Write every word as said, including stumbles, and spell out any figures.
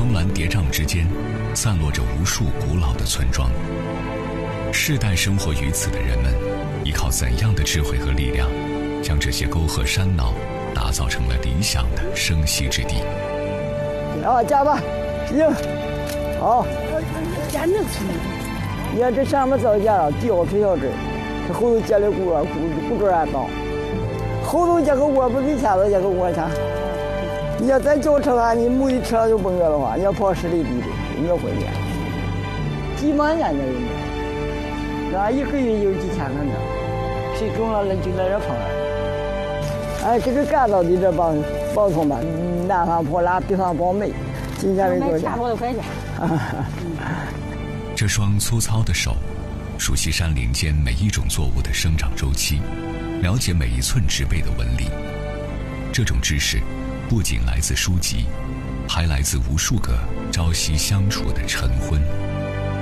层峦叠嶂之间，散落着无数古老的村庄。世代生活于此的人们，依靠怎样的智慧和力量，将这些沟壑山脑打造成了理想的生息之地。 好，加吧，行，好。 加能吃。 你看这上面早加了，地好吹小枝，这后头加的谷啊，谷谷种也大。后头加个窝不比前头加个窝强。你要在轿车上，你木一车就蹦个的话，你要跑十里地的，你要回去。几万年的人家，那一个月有几千个呢？谁种了了就在这跑了。哎，这个干燥的这帮包葱吧，南方破烂，北方包煤，今天没多少。 多块钱。 这双粗糙的手，熟悉山林间每一种作物的生长周期，了解每一寸植被的纹理。这种知识不仅来自书籍，还来自无数个朝夕相处的晨昏。